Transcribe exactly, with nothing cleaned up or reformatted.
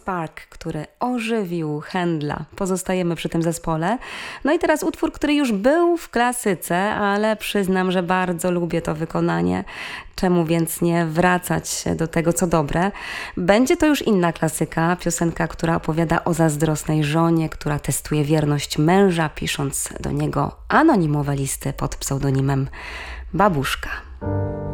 Park, który ożywił Händla. Pozostajemy przy tym zespole. No i teraz utwór, który już był w klasyce, ale przyznam, że bardzo lubię to wykonanie. Czemu więc nie wracać do tego, co dobre? Będzie to już inna klasyka, piosenka, która opowiada o zazdrosnej żonie, która testuje wierność męża, pisząc do niego anonimowe listy pod pseudonimem Babuszka.